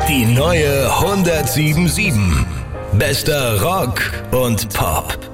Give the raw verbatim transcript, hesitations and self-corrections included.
Die neue hundertsieben Komma sieben. Bester Rock und Pop.